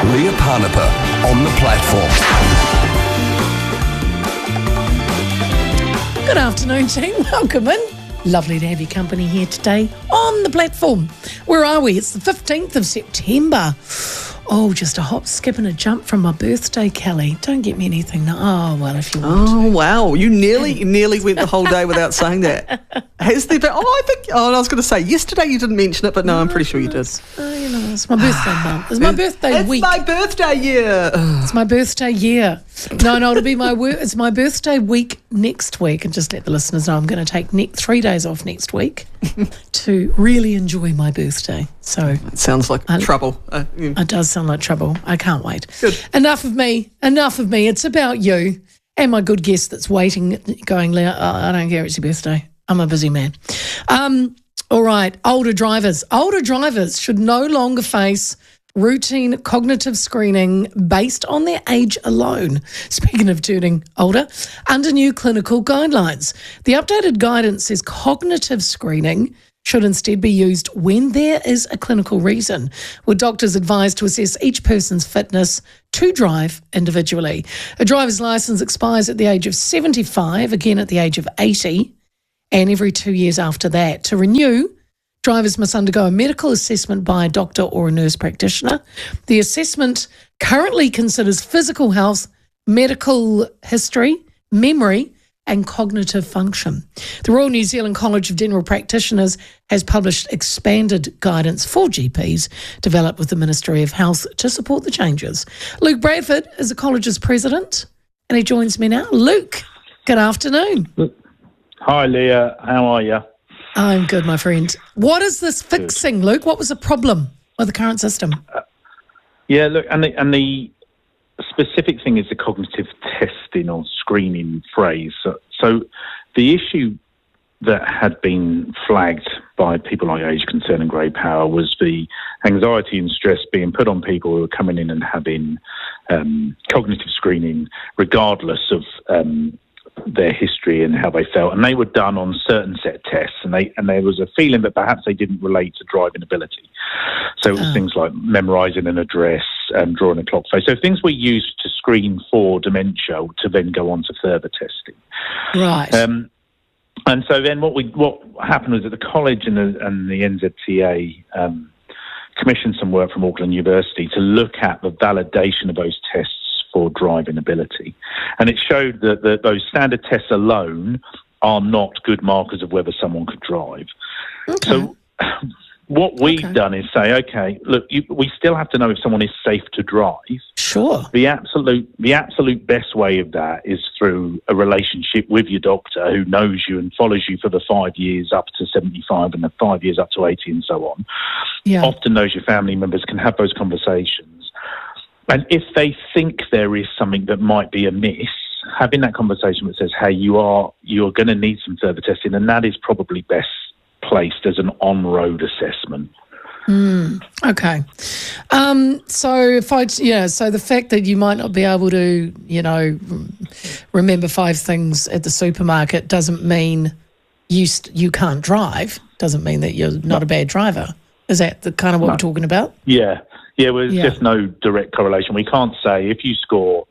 Leah Parnapper on the platform. Good afternoon, team. Welcome in. Lovely to have your company here today on the platform. Where are we? It's the 15th of September. Oh, just a hop, skip and a jump from my birthday, Kelly. Don't get me anything. Oh, well, if you want to. Oh, wow. You nearly went the whole day without saying that. Has there been... I was going to say, yesterday you didn't mention it, but no, I'm pretty sure you did. It's my birthday month. It's my birthday week. It's my birthday year. It's my birthday year. No, it'll be it's my birthday week next week. And just let the listeners know I'm going to take 3 days off next week to really enjoy my birthday. So it sounds like trouble. It does sound like trouble. I can't wait. Good. Enough of me. It's about you and my good guest that's waiting, going, Leah, I don't care, it's your birthday. I'm a busy man. All right, older drivers. Older drivers should no longer face routine cognitive screening based on their age alone. Speaking of turning older, under new clinical guidelines. The updated guidance says cognitive screening should instead be used when there is a clinical reason, with doctors advised to assess each person's fitness to drive individually. A driver's licence expires at the age of 75, again at the age of 80, and every 2 years after that. To renew, drivers must undergo a medical assessment by a doctor or a nurse practitioner. The assessment currently considers physical health, medical history, memory, and cognitive function. The Royal New Zealand College of General Practitioners has published expanded guidance for GPs developed with the Ministry of Health to support the changes. Luke Bradford is the college's president, and he joins me now. Luke, good afternoon. Hi, Leah. How are you? I'm good, my friend. What is this fixing, Luke? What was the problem with the current system? Look, and the specific thing is the cognitive testing or screening phrase. So the issue that had been flagged by people like Age Concern and Grey Power was the anxiety and stress being put on people who are coming in and having cognitive screening regardless of their history and how they felt, and they were done on certain set tests, and there was a feeling that perhaps they didn't relate to driving ability. So it was things like memorising an address and drawing a clock face. So things we used to screen for dementia to then go on to further testing. Right. And so then what happened was that the college and the NZTA commissioned some work from Auckland University to look at the validation of those tests for driving ability. And it showed that those standard tests alone are not good markers of whether someone could drive. Okay. So what we've done is say, okay, look, we still have to know if someone is safe to drive. Sure. The absolute best way of that is through a relationship with your doctor who knows you and follows you for the 5 years up to 75 and the 5 years up to 80 and so on. Yeah. Often knows your family members, can have those conversations. And if they think there is something that might be amiss, having that conversation that says, hey, you're going to need some further testing, and that is probably best placed as an on-road assessment. Okay. So the fact that you might not be able to, remember 5 things at the supermarket doesn't mean you can't drive. Doesn't mean that you're not a bad driver. Is that the kind of what we're talking about? Yeah. Yeah, well, there's just no direct correlation. We can't say if you score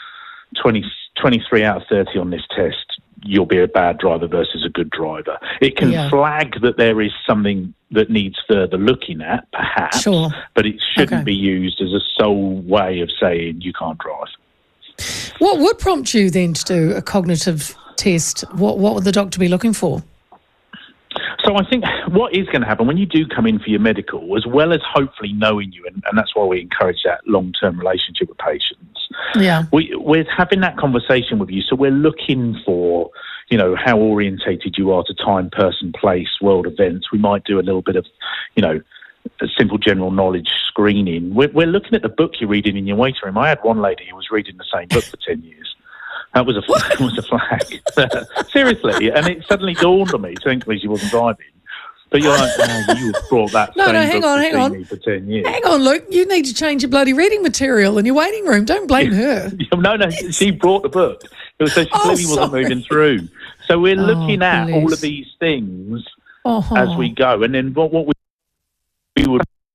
23 out of 30 on this test, you'll be a bad driver versus a good driver. It can flag that there is something that needs further looking at, perhaps, but it shouldn't be used as a sole way of saying you can't drive. What would prompt you then to do a cognitive test? What would the doctor be looking for? So I think what is going to happen when you do come in for your medical, as well as hopefully knowing you, and that's why we encourage that long-term relationship with patients. Yeah, we're having that conversation with you, so we're looking for, how orientated you are to time, person, place, world events. We might do a little bit of, a simple general knowledge screening. We're looking at the book you're reading in your waiting room. I had one lady who was reading the same book for 10 years. That was a flag. Seriously. And it suddenly dawned on me, thankfully she wasn't driving. But you're like, you brought that hang on. Me for 10 years. Hang on, Luke. You need to change your bloody reading material in your waiting room. Don't blame her. No, she brought the book. It was so she clearly wasn't moving through. So we're looking at all of these things as we go. And then what we would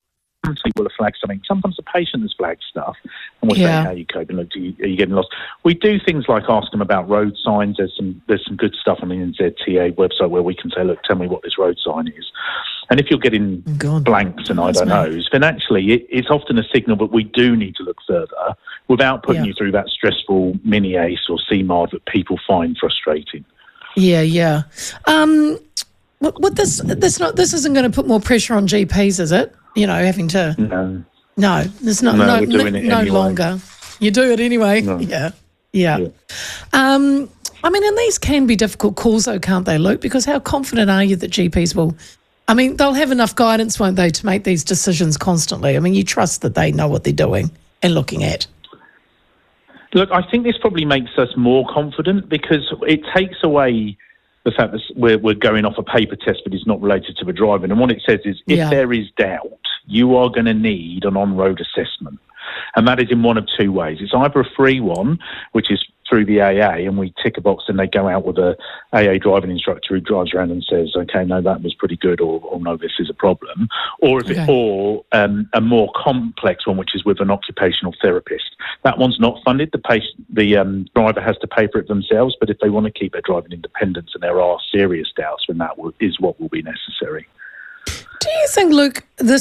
people will flag something. Sometimes the patient has flagged stuff, and we'll say, Yeah. "How are you coping? Look, are you getting lost?" We do things like ask them about road signs. There's some good stuff on the NZTA website where we can say, "Look, tell me what this road sign is." And if you're getting God. blanks and I That's don't me. knows, then actually it's often a signal that we do need to look further without putting Yeah. you through that stressful mini ACE or CMARD that people find frustrating. Yeah. What this isn't going to put more pressure on GPs, is it? You know, having to. No. There's not. No, No, we're doing it no anyway. longer. You do it anyway. No. Yeah. I mean, and these can be difficult calls, though, can't they, Luke? Because how confident are you that GPs will? I mean, they'll have enough guidance, won't they, to make these decisions constantly? I mean, you trust that they know what they're doing and looking at. Look, I think this probably makes us more confident because it takes away the fact that we're going off a paper test, but it's not related to the driving. And what it says is if there is doubt, you are going to need an on-road assessment. And that is in one of two ways. It's either a free one, which is through the AA, and we tick a box and they go out with a AA driving instructor who drives around and says, okay, no, that was pretty good, or no, this is a problem. Or a more complex one, which is with an occupational therapist. That one's not funded. The driver has to pay for it themselves, but if they want to keep their driving independence and there are serious doubts, then that is what will be necessary. Do you think, Luke, this